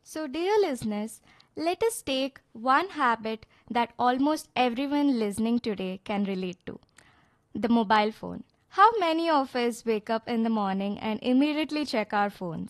So, dear listeners, let us take one habit that almost everyone listening today can relate to: the mobile phone. How many of us wake up in the morning and immediately check our phones?